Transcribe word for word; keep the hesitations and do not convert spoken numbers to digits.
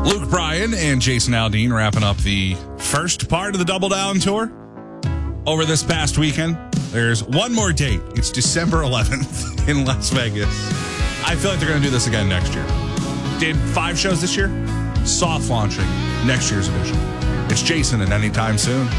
Luke Bryan and Jason Aldean wrapping up the first part of the Double Down Tour over this past weekend. There's one more date. It's December eleventh in Las Vegas. I feel like they're going to do this again next year. Did five shows this year. Soft launching next year's edition. It's Jason and Anytime Soon.